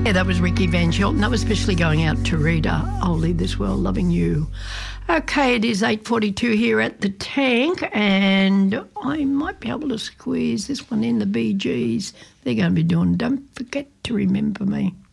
Yeah, that was Ricky Van Shelton. That was especially going out to Rita. I'll leave this world loving you. Okay, it is 8:42 here at the Tank, and I might be able to squeeze this one in, the Bee Gees. They're going to be doing Don't Forget to Remember Me.